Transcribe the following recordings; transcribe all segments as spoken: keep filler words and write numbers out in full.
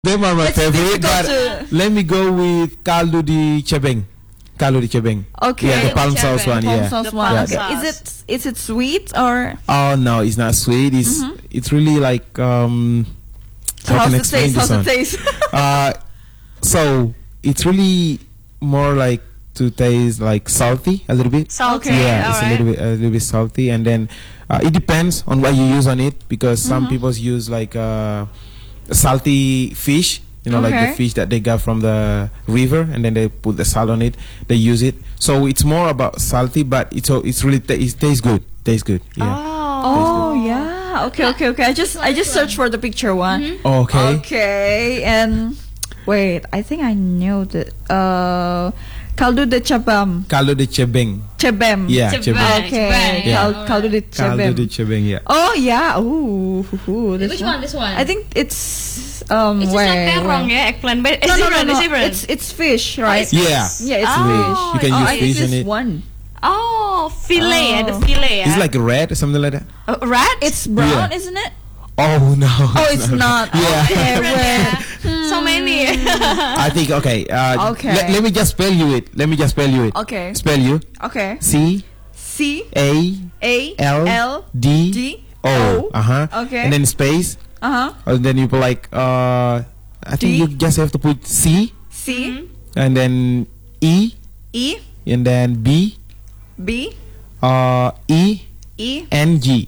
Them are my It's favorite, but difficult to- let me go with caldo di cebeng. Caldo di cebeng. Okay. Yeah, the palm sauce one. Palm Yeah. sauce The one. palm Okay. sauce. Is it is it sweet or Oh no, it's not sweet. It's it's really like um. How how's can I it explain taste? this How's one? it taste? Uh, so it's really more like to taste like salty a little bit. Salty. Okay. Yeah, it's a alright. little bit a little bit salty, and then uh, it depends on what you use on it because some people use like uh, salty fish. You know, like Okay. the fish that they got from the river, and then they put the salt on it. They use it, so it's more about salty, but it's al- it's really ta- it tastes good. Tastes good. Yeah. Oh yeah. Okay. Okay. Okay. I just I just searched for the picture one. Okay. Okay. And wait, I think I know the uh, caldo de cebam. Caldo de cebeng. Cebem. Yeah, Cebeng. cebeng. Okay. Cebeng, yeah. Cal- caldo de Caldo cebem. de cebeng. Yeah. Oh yeah. Ooh. ooh, this Which one? This one? I think it's um. It's just wait, like terong, wait. yeah, eggplant, but it's No, no, no, different. no. It's different. It's it's fish, right? it's- Yeah. Yeah, it's Oh, fish. You can oh, use I think fish in this it. one. oh, fillet, Oh. the fillet. It's yeah. like red or something like that. uh, rat. It's brown, Yeah. isn't it? Oh no. Oh, it's not. Yeah. Okay, wait. so many. I think okay. Uh, Okay. Let, let me just spell you it. Let me just spell you it. Okay. Spell you. Okay. C C A A L L D D O. O. Uh huh. Okay. And then space. Uh huh. And then you put like uh. I think D. you just have to put C C and then E E and then B B uh E E N G.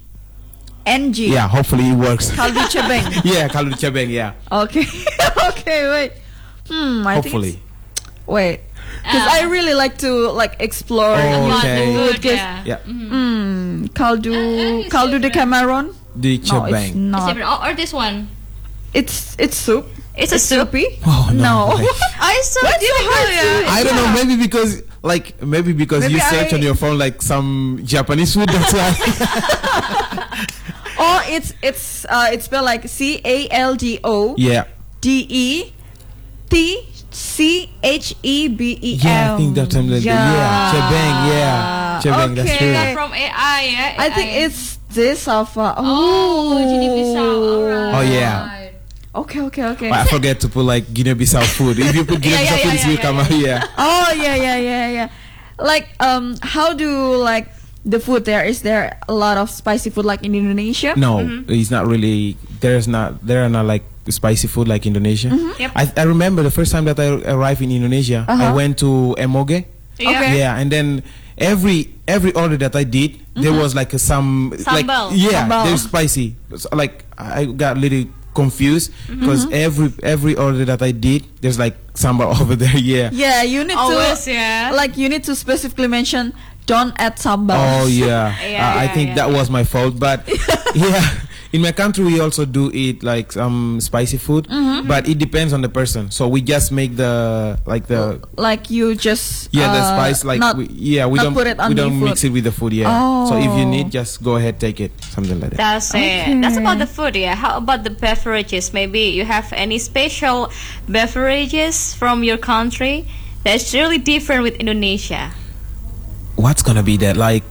N G. Yeah. Hopefully it works. Caldo cebeng. Yeah. Caldo de cebeng. Yeah. Okay. Okay. Wait. Hmm. I Hopefully. Think it's- wait. Because Uh, I really like to like explore. Oh, new About the okay. food, Because- yeah. Yeah. Hmm. Caldo. Uh, uh, Caldo de it's Cameron. The No, it's cebeng. It's not. different. Oh, or this one. It's it's soup. It's a soup. Soupy. Oh No. no. I so What's so difficult. hard to- yeah. I don't know. Maybe because like maybe because Maybe you search I- on your phone like some Japanese food. That's why. Or it's it's uh it's spelled like C A L D O Yeah. D E T C H E B E M. Yeah, I think that's something like that. Yeah, cebeng. Yeah, cebeng. That's Okay. true. Got from A I, yeah. I think A I. it's this of uh, Oh, Guinea-Bissau. Alright. Oh, yeah. Okay, okay, okay. But I forget to put like Guinea-Bissau food. If you put Guinea-Bissau yeah, food, yeah, it will yeah, come yeah, out. Yeah. Oh yeah, yeah, yeah, yeah. Like um, how do like the food there? Is there a lot of spicy food like in Indonesia? No, it's not really. There's not. There are not like spicy food like Indonesia. Yep. I I remember the first time that I arrived in Indonesia, I Uh-huh. went to Emoge. Yeah. Okay. Yeah, and then every every order that I did, there was like a, some like Sambal. yeah, Sambal. they're spicy. So, like I got a little confused because every every order that I did, there's like sambal over there. Yeah. Yeah, you need Always, to yeah. like you need to specifically mention don't add sambal. Oh yeah. Yeah, Uh, I yeah, think yeah. that was my fault, but yeah. In my country, we also do eat like some spicy food, but it depends on the person. So we just make the like the Like you just yeah the uh, spice like not, we, yeah we not don't put it on we the don't food. mix it with the food. Yeah. So if you need, just go ahead, take it, something like that. That's it. That's about the food, yeah. How about the beverages? Maybe you have any special beverages from your country that's really different with Indonesia? What's gonna be that like?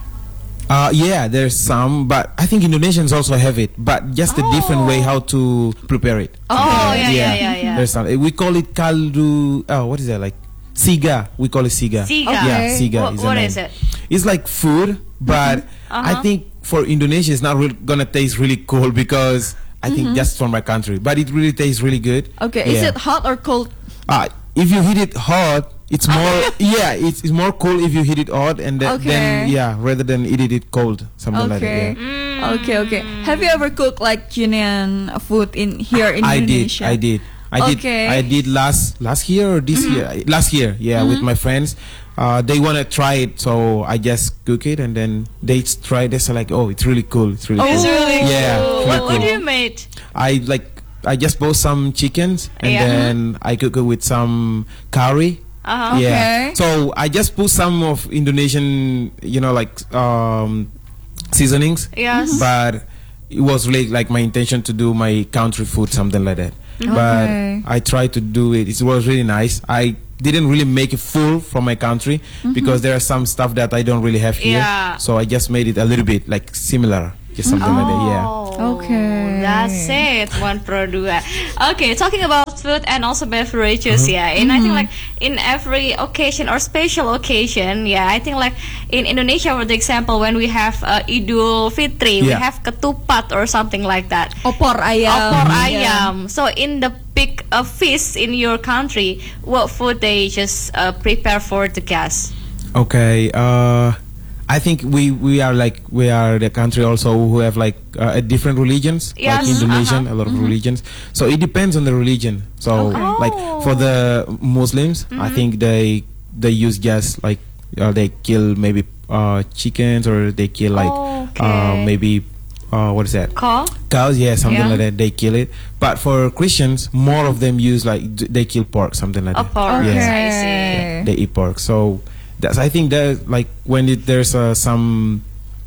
Uh, yeah, there's some, but I think Indonesians also have it, but just a different way how to prepare it. Oh, yeah, yeah, yeah, yeah. There's some. We call it kaldu. Oh, what is that like? Siga. We call it siga. Siga. Yeah, Okay. siga. What- is the what name. is it? It's like food, but I Uh-huh. think for Indonesia, it's not really gonna taste really cool because I think just from my country, but it really tastes really good. Okay, is Yeah. it hot or cold? Uh, if you heat it hot, it's more yeah, it's, it's more cool if you heat it hot and then, Okay. then yeah, rather than eat it cold, something like that. Okay. Yeah. Okay, okay. Have you ever cooked like Guinean food in here in I did, Indonesia? I did, I did, Okay. I did last last year or this year, last year, yeah, with my friends. Uh, they wanna try it, so I just cook it and then they s- try. They say like, oh, it's really cool, it's really Oh. cool. It's really Yeah, cool. really What, what cool. do you made? I like I just bought some chickens and Yeah. then I cook it with some curry. Uh-huh. Yeah. Okay. So I just put some of Indonesian, you know, like um, seasonings. Yes. But it was really like my intention to do my country food, something like that. But Okay. I tried to do it. It was really nice. I didn't really make it full from my country because there are some stuff that I don't really have here. Yeah. So I just made it a little bit like similar. just something like that. Yeah. Oh, Okay. That's it. One Pro Dua. Okay, talking about food and also beverages, yeah. And I think like in every occasion or special occasion, yeah, I think like in Indonesia, for the example, when we have uh, Idul Fitri, we Yeah. have ketupat or something like that. Opor ayam. Opor Yeah. ayam. So in the big uh, feast in your country, what food they just uh, prepare for the guests? Okay. Uh, I think we we are like we are the country also who have like uh, different religions, Yes, like Indonesian, uh-huh. a lot of religions. So it depends on the religion. So Okay. like for the Muslims, I think they they use just like uh, they kill maybe uh, chickens or they kill like uh, Okay. maybe uh, what is that? Call? Cows, yeah, something Yeah. like that. They kill it. But for Christians, more of them use like d- they kill pork, something like Oh, that. pork. Okay. I see. They eat pork. So that's I think that like when it, there's uh, some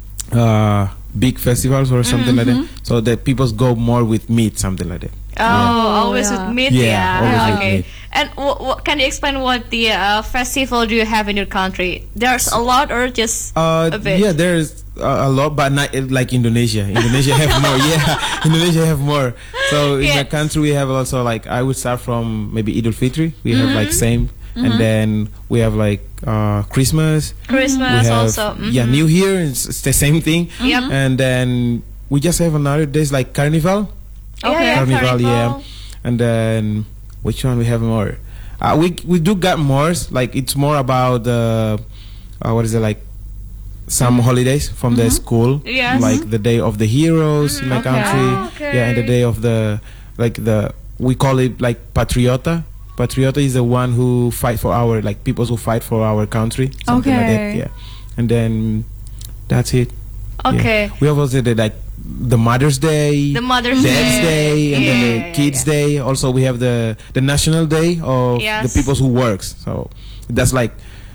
uh, big festivals or something like that, so that people go more with meat, something like that. Oh, always yeah. with meat, Yeah, yeah. always with okay. meat. And wh- wh- can you explain what the uh, festival do you have in your country? There's a lot or just Uh, a bit? yeah, there's uh, a lot, but not uh, like Indonesia. Indonesia have more. Yeah, Indonesia have more. So in Yeah. my country, we have also like I would start from maybe Idul Fitri. We have like same, and then we have like uh, Christmas. Christmas we have also. Mhm. yeah New Year. It's, it's the same thing. Yep. And then we just have another days like Carnival. Yeah, yeah, Carnival, carnival. yeah. And then which one we have more? Uh, we we do got more. Like it's more about the uh, what is it like? Some holidays from the school, Yes. like the day of the heroes in my Okay. country, Okay. yeah, and the day of the like the we call it like patriota. Patriota is the one who fight for our like people who fight for our country, something like that, Okay. yeah. And then that's it. Yeah. Okay. We have also the like the Mother's Day, The Mother's Dad's Day, and then Yeah, the yeah, Kids yeah. Day. Also, we have the the National Day of Yes. the people who works. So that's like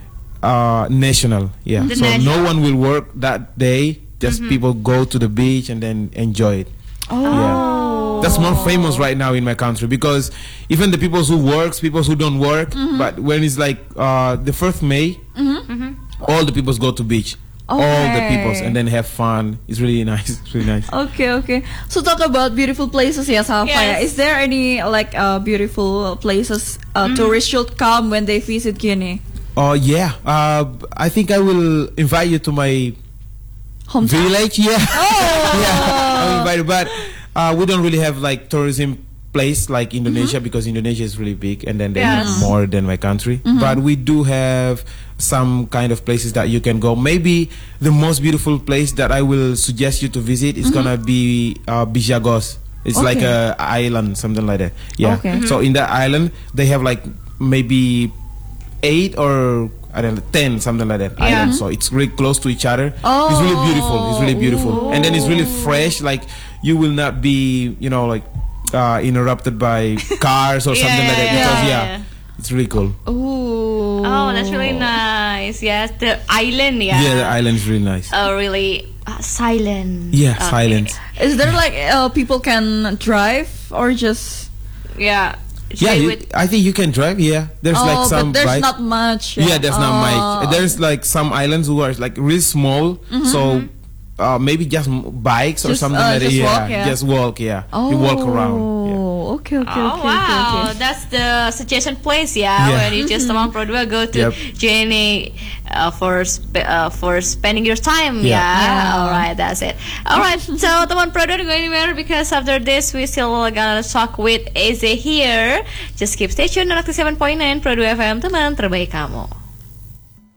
uh, national. Yeah. The so national. no one will work that day. Just people go to the beach and then enjoy it. Oh. Yeah. That's more famous right now in my country because even the people who works, people who don't work, but when it's like uh, the first May, all the people go to beach. All the Okay. peoples and then have fun. It's really nice. It's really nice. Okay, okay. So talk about beautiful places, yeah, Safa. Yes. Is there any like uh, beautiful places uh, tourists should come when they visit Guinea? Oh yeah. Uh, I think I will invite you to my Hometown. village. Yeah. Oh. yeah. I'm invited, but uh, we don't really have like tourism place like Indonesia because Indonesia is really big and then they Yes. have more than my country. But we do have some kind of places that you can go. Maybe the most beautiful place that I will suggest you to visit is gonna be uh, Bijagos. It's like Okay. a island, something like that. Yeah. Okay. So in that island, they have like maybe eight or I don't know, ten, something like that. Yeah. Islands. So it's really close to each other. Oh. It's really beautiful. It's really beautiful, and then it's really fresh. Like you will not be, you know, like uh, interrupted by cars or Yeah, something like that. yeah, Because yeah. yeah, it's really cool. Ooh. Oh, that's really nice. Yes, the island, yeah. Yeah, the island is really nice. Uh, really uh, silent. Yeah, Okay. silent. Is there like uh, people can drive or just? Yeah. Yeah, Stay you, with- I think you can drive. Yeah, there's oh, like some but there's bike- not much. Yeah, there's not Oh. much. There's like some islands who are like really small, so uh, maybe just m- bikes or Just, something uh, like that. just Yeah, walk, yeah. just walk. Yeah, Oh. you walk around. Yeah. Okay, okay, Oh okay, wow, okay, okay. that's the suggestion place, yeah. Yeah. When you just Tamang Pro Dua, go to Yep. Jenny uh, for sp- uh, for spending your time, Yeah. yeah. Yeah. All right, that's it. All right, so Tamang Pro Dua, don't go anywhere because after this we still gonna talk with Eze here. Just keep stay tuned on ninety-seven point nine Pro Dua F M, teman terbaik kamu.